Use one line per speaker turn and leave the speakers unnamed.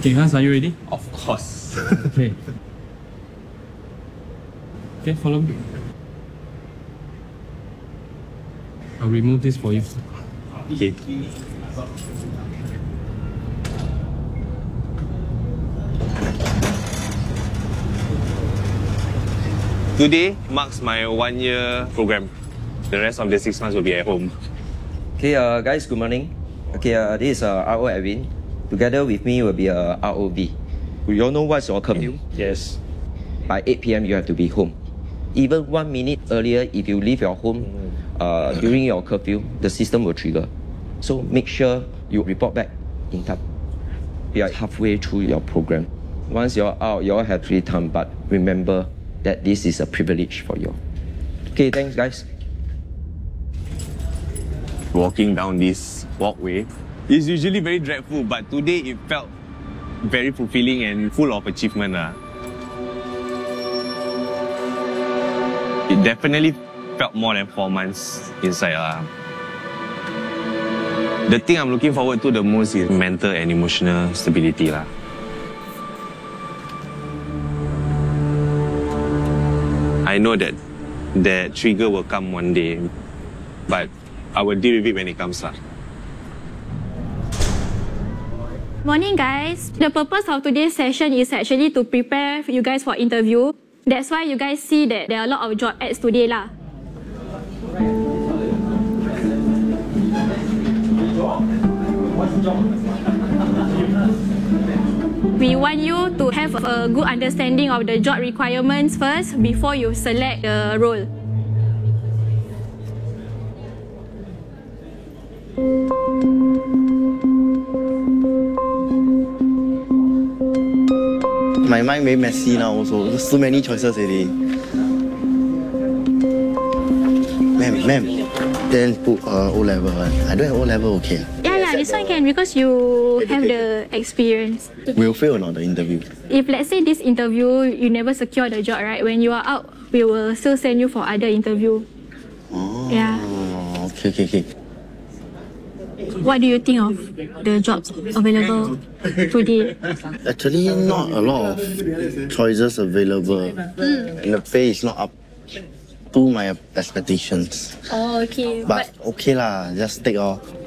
Okay, Hans, are you ready?
Of course.
Okay. Okay, follow me. I'll remove this for you.
Okay. Today marks my 1-year program. The rest of the 6 months will be at home.
Okay, guys, good morning. Okay, this is RO Edwin. Together with me will be ROV. You all know what's your curfew?
Yes.
By 8 p.m. you have to be home. Even 1 minute earlier, if you leave your home during your curfew, the system will trigger. So make sure you report back in time. We are halfway through your program. Once you're out, you all have free time, but remember that this is a privilege for you. Okay, thanks guys.
Walking down this walkway is usually very dreadful, but today it felt very fulfilling and full of achievement. It definitely felt more than 4 months inside. The thing I'm looking forward to the most is mental and emotional stability. I know that that trigger will come one day, but I will deal with it when it comes.
Morning guys. The purpose of today's session is actually to prepare you guys for interview. That's why you guys see that there are a lot of job ads today lah. We want you to have a good understanding of the job requirements first before you select the role.
My mind very messy now also. There's so many choices already. Ma'am, then put O-level one. I don't have O-level, okay.
Yeah, this one can because you have the experience.
We'll fail or not the interview?
If let's say this interview, you never secure the job, right? When you are out, we will still send you for other interview.
Oh,
yeah.
Okay.
What do you think of the jobs available today?
Actually, not a lot of choices available. And the pay is not up to my expectations.
Oh, okay.
But okay lah, just take off.